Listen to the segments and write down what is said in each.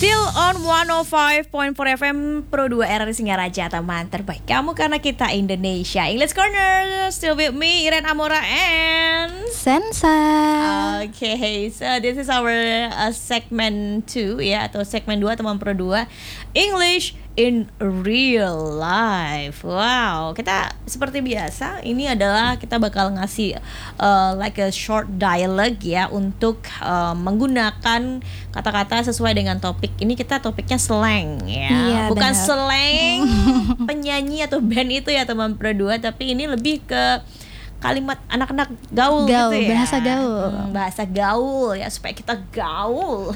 Still on 105.4 FM Pro 2 RRI Singaraja, teman terbaik kamu karena kita Indonesia. English Corner, still with me Iren Amora and Sensa. Okay, so this is our segment 2 ya, atau segmen 2 teman Pro 2, English in real life. Wow, kita seperti biasa, ini adalah kita bakal ngasih like a short dialogue ya, untuk menggunakan kata-kata sesuai dengan topik. Ini kita topiknya slang ya, Iya, bukan benar. slang penyanyi atau band itu ya teman Pro 2, tapi ini lebih ke kalimat anak-anak gaul gitu ya. Bahasa gaul. Bahasa gaul ya, supaya kita gaul.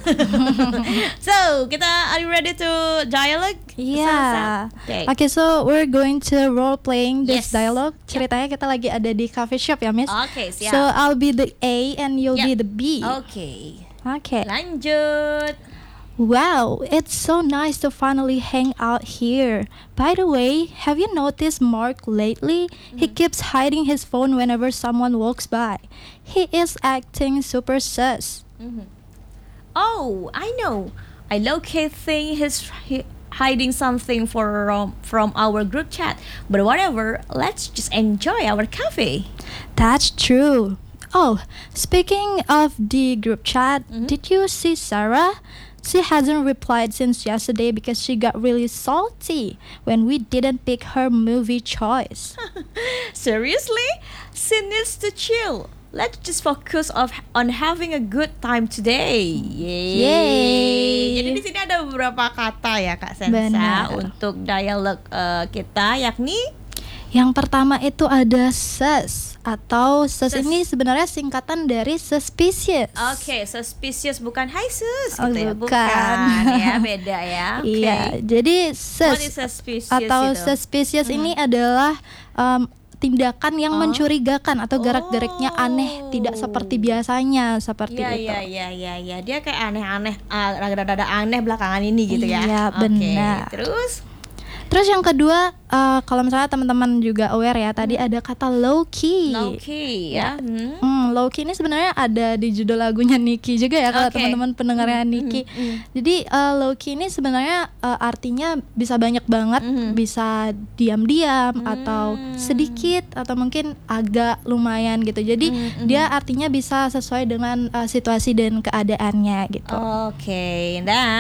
So, are you ready to dialogue? Yeah. Okay. Okay, so we're going to role playing Yes. this dialogue. Ceritanya kita lagi ada di coffee shop ya, Miss. Okay, siap. So I'll be the A and you'll Yeah. be the B. Okay. Okay. Lanjut. Wow, it's so nice to finally hang out here. By the way, have you noticed Mark lately? He keeps hiding his phone whenever someone walks by. He is acting super sus. Oh, I know. I low-key think he's hiding something from our group chat. But whatever, let's just enjoy our coffee. That's true. Oh, speaking of the group chat, did you see Sarah? She hasn't replied since yesterday because she got really salty when we didn't pick her movie choice. Seriously? She needs to chill. Let's just focus on having a good time today. Yay. Jadi di sini ada beberapa kata ya Kak Sensa Benar. untuk dialog kita, yakni Yang pertama itu ada sus, atau sus Sus. ini sebenarnya singkatan dari suspicious. oke, suspicious, bukan hi sus Oh, gitu ya. bukan. Ya, beda ya. Oke. Iya, jadi What is sus suspicious atau itu? suspicious ini adalah tindakan yang Oh. mencurigakan atau gerak-geriknya Oh. aneh, tidak seperti biasanya, seperti Iya, itu. iya. Dia kayak aneh-aneh, rada-rada aneh belakangan ini gitu ya. Iya, Oke, benar. Terus Yang kedua, kalau misalnya teman-teman juga aware ya, tadi ada kata low key. low key ya. Low key ini sebenarnya ada di judul lagunya Nicki juga ya, kalau Oke. teman-teman pendengarnya Nicki. Jadi low key ini sebenarnya artinya bisa banyak banget, bisa diam-diam atau sedikit atau mungkin agak lumayan gitu. Jadi dia artinya bisa sesuai dengan situasi dan keadaannya gitu. Oke,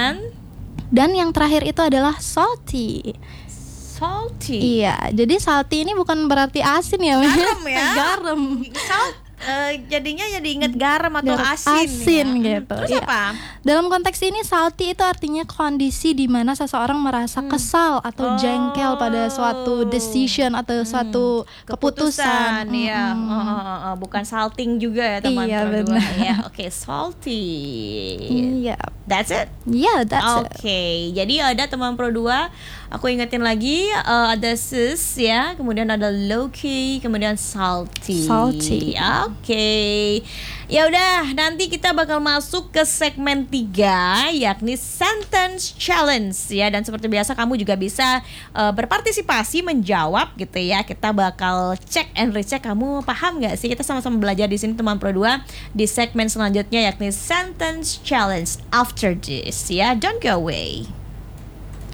Dan yang terakhir itu adalah salty. salty. Iya, jadi salty ini bukan berarti asin ya, Miss. Garam ya? Garam. Jadinya jadi inget garam atau Garam, asin asin ya. gitu. Terus Iya. apa? Dalam konteks ini salty itu artinya kondisi di mana seseorang merasa kesal atau jengkel pada suatu decision atau suatu keputusan. ya. Bukan salting juga ya teman Iya, Pro 2 benar. ya. Oke, salty. Iya. That's it. Yeah, that's it. Oke, jadi ada teman Pro 2, aku ingetin lagi, ada sus ya, kemudian ada low key, kemudian salty. Salty. Oke. Ya udah, nanti kita bakal masuk ke segmen 3, yakni sentence challenge ya, dan seperti biasa kamu juga bisa berpartisipasi menjawab gitu ya. Kita bakal cek and recheck kamu paham nggak sih. Kita sama-sama belajar di sini teman Pro 2 di segmen selanjutnya, yakni sentence challenge after this ya. Don't go away.